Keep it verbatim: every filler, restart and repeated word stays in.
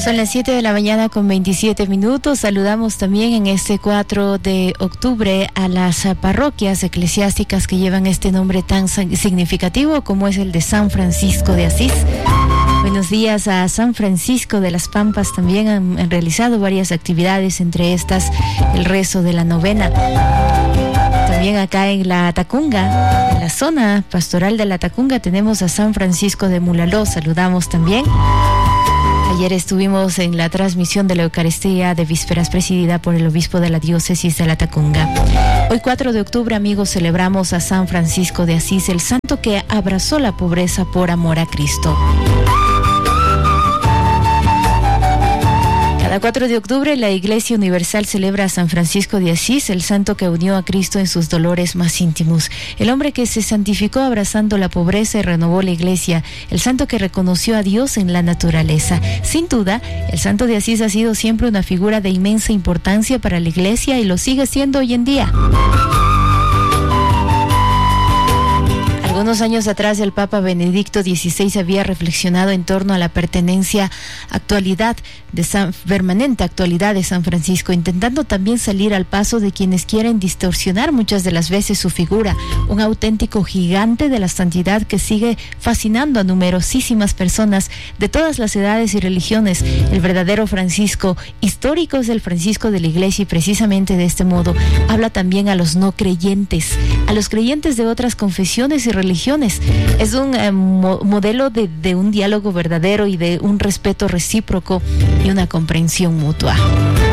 Son las siete de la mañana con veintisiete minutos. Saludamos también en este cuatro de octubre a las parroquias eclesiásticas que llevan este nombre tan significativo como es el de San Francisco de Asís. Buenos días a San Francisco de las Pampas. También han, han realizado varias actividades, entre estas el rezo de la novena. También acá en la Tacunga, en la zona pastoral de la Tacunga, tenemos a San Francisco de Mulaló. Saludamos también. Ayer estuvimos en la transmisión de la Eucaristía de Vísperas presidida por el obispo de la diócesis de la Tacunga. Hoy cuatro de octubre, amigos, celebramos a San Francisco de Asís, el santo que abrazó la pobreza por amor a Cristo. Cada cuatro de octubre la Iglesia Universal celebra a San Francisco de Asís, el santo que unió a Cristo en sus dolores más íntimos, el hombre que se santificó abrazando la pobreza y renovó la Iglesia, el santo que reconoció a Dios en la naturaleza. Sin duda, el santo de Asís ha sido siempre una figura de inmensa importancia para la Iglesia y lo sigue siendo hoy en día. Algunos años atrás el Papa Benedicto dieciséis había reflexionado en torno a la pertenencia actualidad de San, permanente actualidad de San Francisco, intentando también salir al paso de quienes quieren distorsionar muchas de las veces su figura, un auténtico gigante de la santidad que sigue fascinando a numerosísimas personas de todas las edades y religiones. El verdadero Francisco histórico es el Francisco de la Iglesia y precisamente de este modo habla también a los no creyentes, a los creyentes de otras confesiones y religiones. Es un eh, mo- modelo de, de un diálogo verdadero y de un respeto recíproco y una comprensión mutua.